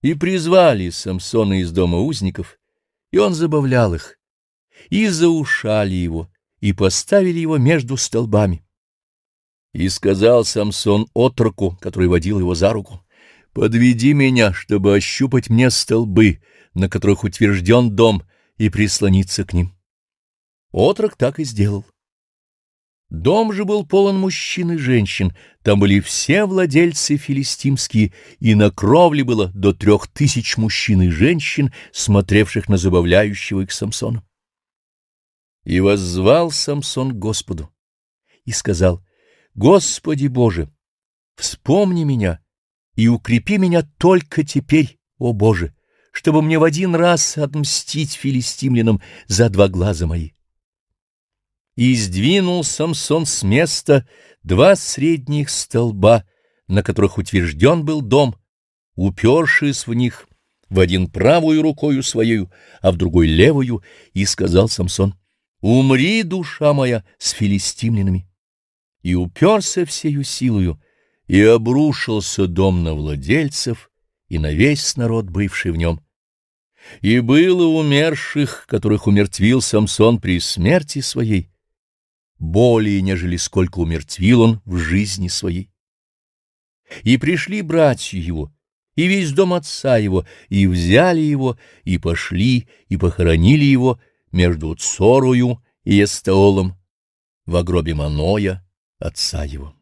И призвали Самсона из дома узников, и он забавлял их, и заушали его, и поставили его между столбами. И сказал Самсон отроку, который водил его за руку: «Подведи меня, чтобы ощупать мне столбы, на которых утвержден дом, и прислониться к ним». Отрок так и сделал. Дом же был полон мужчин и женщин, там были все владельцы филистимские, и на кровле было до 3000 мужчин и женщин, смотревших на забавляющего их Самсона. И воззвал Самсон к Господу и сказал: «Господи Боже, вспомни меня и укрепи меня только теперь, о Боже, чтобы мне в один раз отмстить филистимлянам за 2 глаза мои». И сдвинул Самсон с места 2 средних столба, на которых утвержден был дом, упершись в них, в один правую рукою своею, а в другой левую, и сказал Самсон: «Умри, душа моя, с филистимлянами». И уперся всею силою, и обрушился дом на владельцев и на весь народ, бывший в нем. И было умерших, которых умертвил Самсон при смерти своей, более, нежели сколько умертвил он в жизни своей. И пришли братья его, и весь дом отца его, и взяли его, и пошли, и похоронили его между Цорою и Эстеолом во гробе Маноя, отца его.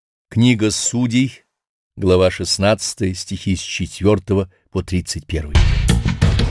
Книга Судей, глава 16, стихи с 4 по 31.